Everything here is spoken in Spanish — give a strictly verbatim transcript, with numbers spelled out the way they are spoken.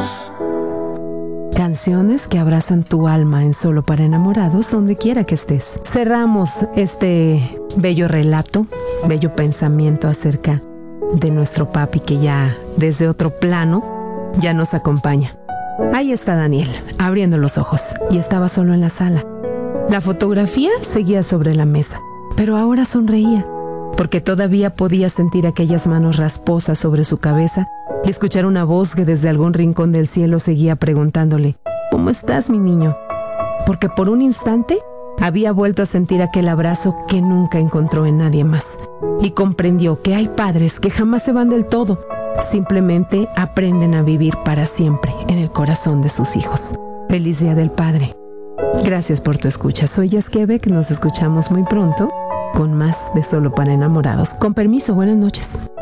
enamorados. Canciones que abrazan tu alma en Solo para Enamorados, donde quiera que estés. Cerramos este bello relato, bello pensamiento acerca de nuestro papi que ya desde otro plano ya nos acompaña. Ahí está Daniel, abriendo los ojos, y estaba solo en la sala. La fotografía seguía sobre la mesa, pero ahora sonreía, porque todavía podía sentir aquellas manos rasposas sobre su cabeza y escuchar una voz que desde algún rincón del cielo seguía preguntándole: ¿cómo estás, mi niño? Porque por un instante había vuelto a sentir aquel abrazo que nunca encontró en nadie más, y comprendió que hay padres que jamás se van del todo, simplemente aprenden a vivir para siempre en el corazón de sus hijos. Feliz Día del Padre. Gracias por tu escucha. Soy Yaskia Beck. Nos escuchamos muy pronto con más de Solo para Enamorados. Con permiso, buenas noches.